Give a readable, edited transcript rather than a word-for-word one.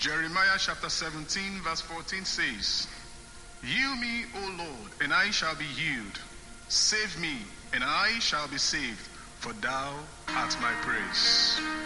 Jeremiah chapter 17 verse 14 says, Heal me, O Lord, and I shall be healed. Save me, and I shall be saved, for thou art my praise.